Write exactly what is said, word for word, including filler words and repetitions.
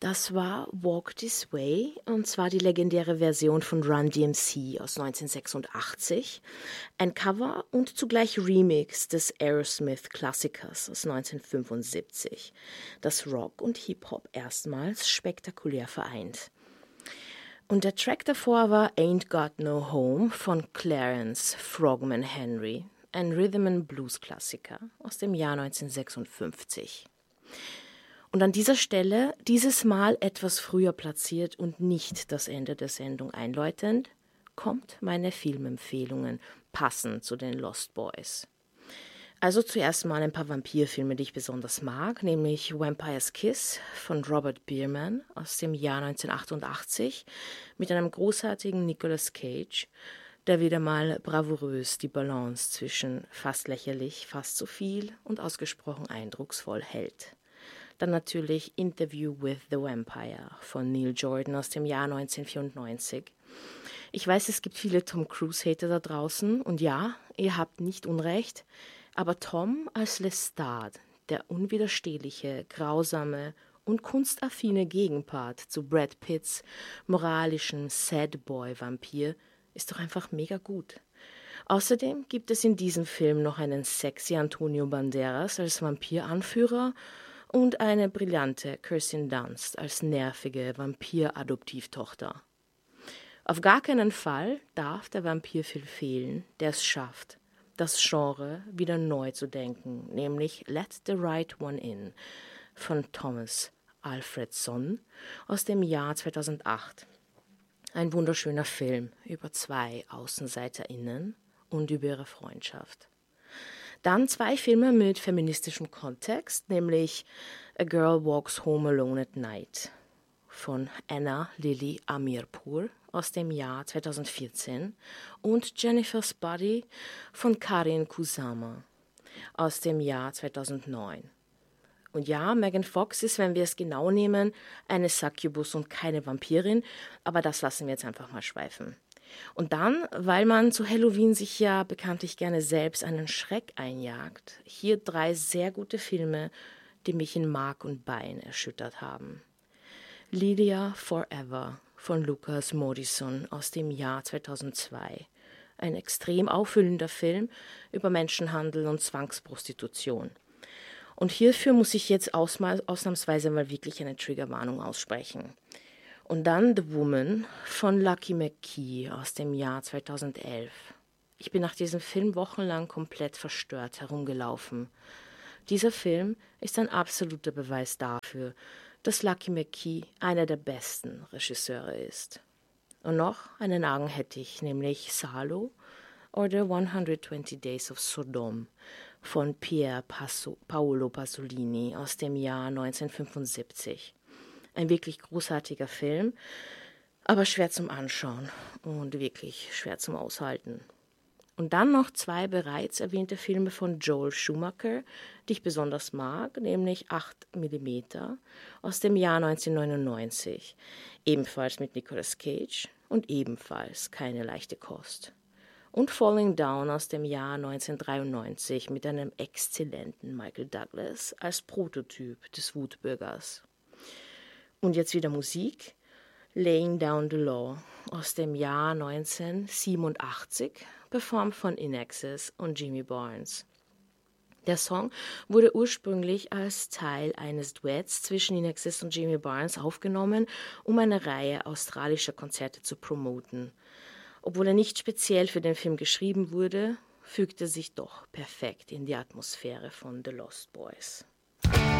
Das war Walk This Way, und zwar die legendäre Version von Run D M C aus neunzehnhundertsechsundachtzig. Ein Cover und zugleich Remix des Aerosmith-Klassikers aus neunzehnhundertfünfundsiebzig, das Rock und Hip-Hop erstmals spektakulär vereint. Und der Track davor war Ain't Got No Home von Clarence Frogman Henry, ein Rhythm-and-Blues-Klassiker aus dem Jahr neunzehnhundertsechsundfünfzig. Und an dieser Stelle, dieses Mal etwas früher platziert und nicht das Ende der Sendung einläutend, kommt meine Filmempfehlungen passend zu den Lost Boys. Also zuerst mal ein paar Vampirfilme, die ich besonders mag, nämlich Vampire's Kiss von Robert Bierman aus dem Jahr neunzehnhundertachtundachtzig mit einem großartigen Nicolas Cage, der wieder mal bravourös die Balance zwischen fast lächerlich, fast zu viel und ausgesprochen eindrucksvoll hält. Dann natürlich Interview with the Vampire von Neil Jordan aus dem Jahr neunzehnhundertvierundneunzig. Ich weiß, es gibt viele Tom Cruise-Hater da draußen und ja, ihr habt nicht Unrecht, aber Tom als Lestat, der unwiderstehliche, grausame und kunstaffine Gegenpart zu Brad Pitts moralischem Sad-Boy-Vampir, ist doch einfach mega gut. Außerdem gibt es in diesem Film noch einen sexy Antonio Banderas als Vampiranführer und eine brillante Kirsten Dunst als nervige Vampir-Adoptivtochter. Auf gar keinen Fall darf der Vampirfilm fehlen, der es schafft, das Genre wieder neu zu denken, nämlich Let the Right One In von Thomas Alfredson aus dem Jahr zweitausendacht. Ein wunderschöner Film über zwei AußenseiterInnen und über ihre Freundschaft. Dann zwei Filme mit feministischem Kontext, nämlich A Girl Walks Home Alone at Night von Anna Lily Amirpour aus dem Jahr zweitausendvierzehn und Jennifer's Body von Karin Kusama aus dem Jahr zweitausendneun. Und ja, Megan Fox ist, wenn wir es genau nehmen, eine Succubus und keine Vampirin, aber das lassen wir jetzt einfach mal schweifen. Und dann, weil man zu Halloween sich ja bekanntlich gerne selbst einen Schreck einjagt, hier drei sehr gute Filme, die mich in Mark und Bein erschüttert haben. Lydia Forever von Lucas Moodysson aus dem Jahr zweitausendzwei. Ein extrem auffüllender Film über Menschenhandel und Zwangsprostitution. Und hierfür muss ich jetzt ausnahmsweise mal wirklich eine Triggerwarnung aussprechen. Und dann The Woman von Lucky McKee aus dem Jahr zweitausendelf. Ich bin nach diesem Film wochenlang komplett verstört herumgelaufen. Dieser Film ist ein absoluter Beweis dafür, dass Lucky McKee einer der besten Regisseure ist. Und noch einen Argen hätte ich, nämlich Salo oder hundertzwanzig Days of Sodom von Pier Paso, Paolo Pasolini aus dem Jahr neunzehnhundertfünfundsiebzig. Ein wirklich großartiger Film, aber schwer zum Anschauen und wirklich schwer zum Aushalten. Und dann noch zwei bereits erwähnte Filme von Joel Schumacher, die ich besonders mag, nämlich acht Millimeter aus dem Jahr neunzehnhundertneunundneunzig, ebenfalls mit Nicolas Cage und ebenfalls keine leichte Kost. Und Falling Down aus dem Jahr neunzehnhundertdreiundneunzig mit einem exzellenten Michael Douglas als Prototyp des Wutbürgers. Und jetzt wieder Musik. Laying Down the Law aus dem Jahr neunzehnhundertsiebenundachtzig, performt von In Excess und Jimmy Barnes. Der Song wurde ursprünglich als Teil eines Duetts zwischen In Excess und Jimmy Barnes aufgenommen, um eine Reihe australischer Konzerte zu promoten. Obwohl er nicht speziell für den Film geschrieben wurde, fügte er sich doch perfekt in die Atmosphäre von The Lost Boys.